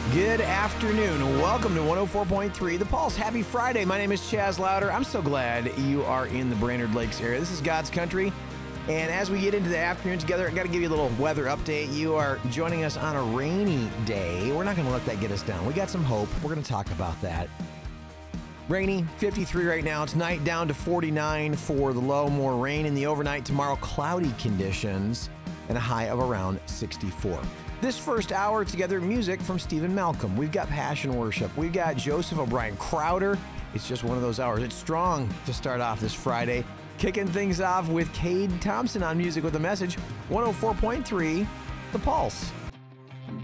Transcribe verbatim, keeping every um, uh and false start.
Good afternoon. Welcome to one oh four point three The Pulse. Happy Friday. My name is Chaz Louder. I'm so glad you are in the Brainerd Lakes area. This is God's country. And as we get into the afternoon together, I got to give you a little weather update. You are joining us on a rainy day. We're not going to let that get us down. We got some hope. We're going to talk about that. Rainy, fifty-three right now. Tonight down to forty-nine for the low. More rain in the overnight. Tomorrow, cloudy conditions and a high of around sixty-four. This first hour together, music from Stephen Malcolm. We've got Passion Worship. We've got Joseph O'Brien Crowder. It's just one of those hours. It's strong to start off this Friday. Kicking things off with Cade Thompson on Music with a Message. one oh four point three The Pulse.